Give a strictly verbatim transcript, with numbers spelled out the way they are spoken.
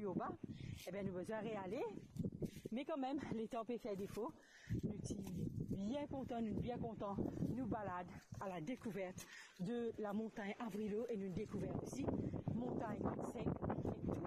au bas, eh bien, nous besoin réaller. Mais quand même, les temps peut faire défaut. Nous sommes bien contents, nous sommes bien contents. Nous baladons à la découverte de la montagne Avrilo et nous découvrons aussi montagne cinq et tout